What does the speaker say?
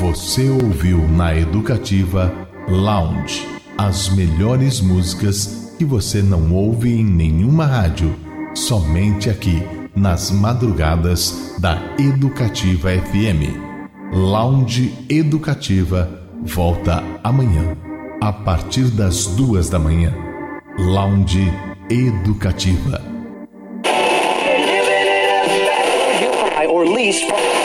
Você ouviu na Educativa Lounge as melhores músicas que você não ouve em nenhuma rádio, somente aqui nas madrugadas da Educativa FM. Lounge Educativa volta amanhã a partir das 2 da manhã. Lounge Educativa. Or least